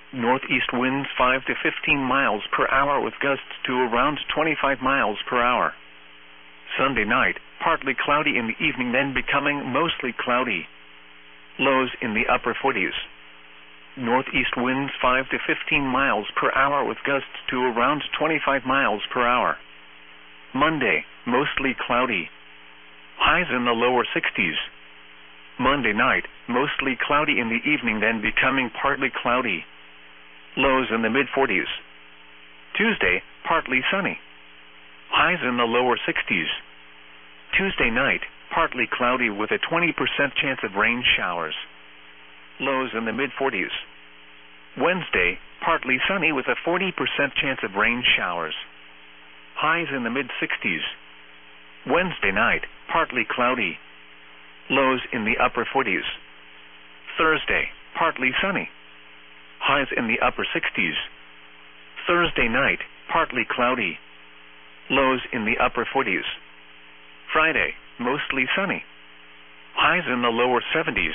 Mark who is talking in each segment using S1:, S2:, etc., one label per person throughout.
S1: Northeast winds 5 to 15 miles per hour with gusts to around 25 miles per hour. Sunday night, partly cloudy in the evening, then becoming mostly cloudy. Lows in the upper 40s. Northeast winds 5 to 15 miles per hour with gusts to around 25 miles per hour. Monday, mostly cloudy. Highs in the lower 60s. Monday night, mostly cloudy in the evening, then becoming partly cloudy. Lows in the mid-40s. Tuesday, partly sunny. Highs in the lower 60s. Tuesday night, partly cloudy with a 20% chance of rain showers. Lows in the mid-40s. Wednesday, partly sunny with a 40% chance of rain showers. Highs in the mid-60s. Wednesday night, partly cloudy. Lows in the upper 40s. Thursday, partly sunny. Highs in the upper 60s. Thursday night, partly cloudy. Lows in the upper 40s. Friday, mostly sunny. Highs in the lower 70s.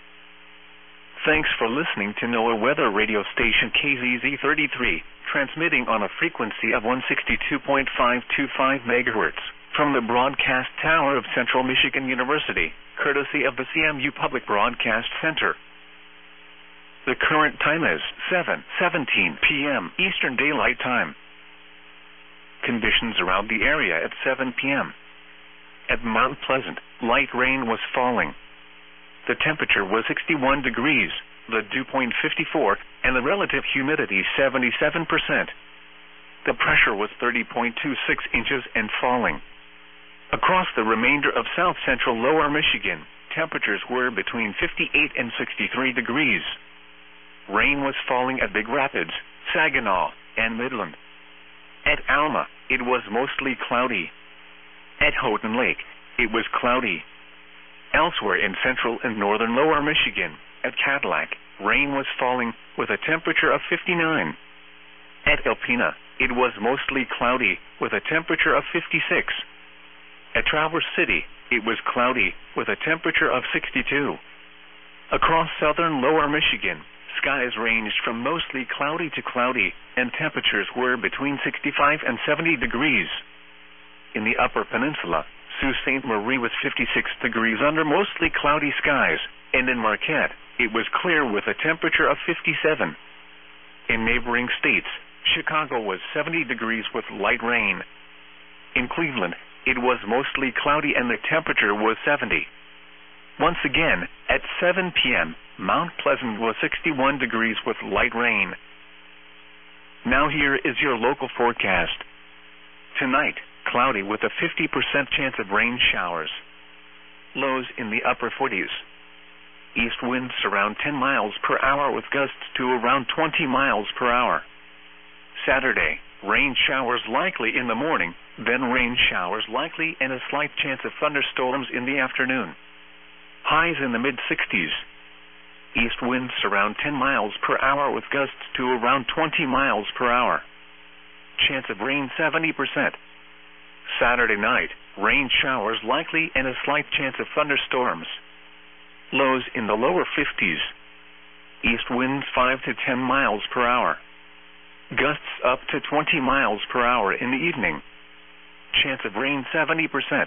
S1: Thanks for listening to NOAA Weather Radio Station KZZ33, transmitting on a frequency of 162.525 MHz from the broadcast tower of Central Michigan University, courtesy of the CMU Public Broadcast Center. The current time is 7:17 p.m. Eastern Daylight Time. Conditions around the area at 7 p.m. At Mount Pleasant, light rain was falling. The temperature was 61 degrees, the dew point 54, and the relative humidity 77%. The pressure was 30.26 inches and falling. Across the remainder of south-central lower Michigan, temperatures were between 58 and 63 degrees. Rain was falling at Big Rapids, Saginaw, and Midland. At Alma, it was mostly cloudy. At Houghton Lake, it was cloudy. Elsewhere in central and northern lower Michigan, at Cadillac, rain was falling with a temperature of 59. At Alpena, it was mostly cloudy with a temperature of 56. At Traverse City, it was cloudy with a temperature of 62. Across southern lower Michigan, skies ranged from mostly cloudy to cloudy, and temperatures were between 65 and 70 degrees. In the upper peninsula, Sault Ste. Marie was 56 degrees under mostly cloudy skies, and in Marquette, it was clear with a temperature of 57. In neighboring states, Chicago was 70 degrees with light rain. In Cleveland, it was mostly cloudy and the temperature was 70. Once again, at 7 p.m., Mount Pleasant was 61 degrees with light rain. Now here is your local forecast. Tonight, cloudy with a 50% chance of rain showers. Lows in the upper 40s. East winds around 10 miles per hour with gusts to around 20 miles per hour. Saturday, rain showers likely in the morning, then rain showers likely and a slight chance of thunderstorms in the afternoon. Highs in the mid-60s. East winds around 10 miles per hour with gusts to around 20 miles per hour. Chance of rain 70%. Saturday night, rain showers likely and a slight chance of thunderstorms. Lows in the lower 50s. East winds 5 to 10 miles per hour. Gusts up to 20 miles per hour in the evening. Chance of rain 70%.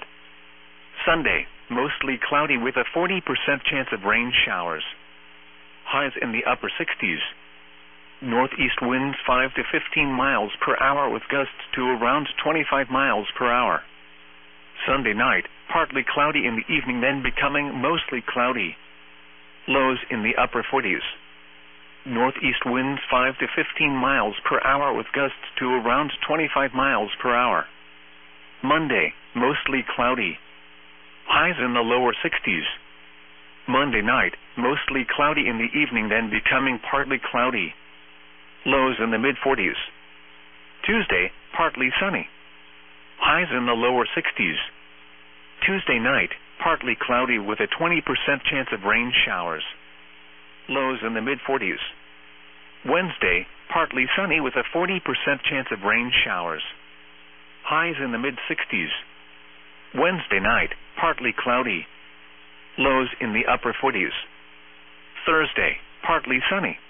S1: Sunday, mostly cloudy with a 40% chance of rain showers. Highs in the upper 60s. Northeast winds 5 to 15 miles per hour with gusts to around 25 miles per hour. Sunday night, partly cloudy in the evening, then becoming mostly cloudy. Lows in the upper 40s. Northeast winds 5 to 15 miles per hour with gusts to around 25 miles per hour. Monday, mostly cloudy. Highs in the lower 60s. Monday night, mostly cloudy in the evening, then becoming partly cloudy. Lows in the mid-40s. Tuesday, partly sunny. Highs in the lower 60s. Tuesday night, partly cloudy with a 20% chance of rain showers. Lows in the mid-40s. Wednesday, partly sunny with a 40% chance of rain showers. Highs in the mid-60s. Wednesday night, partly cloudy. Lows in the upper 40s. Thursday, partly sunny.